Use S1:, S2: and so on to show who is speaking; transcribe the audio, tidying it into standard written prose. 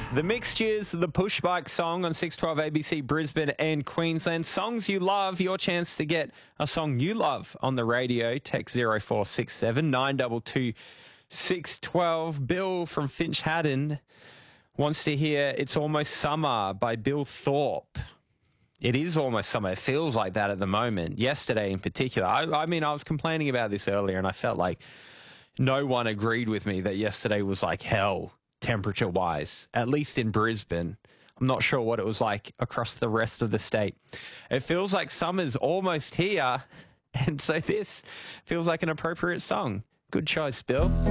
S1: The Mixtures, the Push Bike song on 612 ABC Brisbane and Queensland. Songs you love, your chance to get a song you love on the radio. Text 0467 922 612. Bill from Finch Haddon wants to hear It's Almost Summer by Bill Thorpe. It is almost summer. It feels like that at the moment. Yesterday in particular. I mean, I was complaining about this earlier and I felt like no one agreed with me that yesterday was like hell temperature-wise, at least in Brisbane. I'm not sure what it was like across the rest of the state. It feels like summer's almost here, and so this feels like an appropriate song. Good choice, Bill.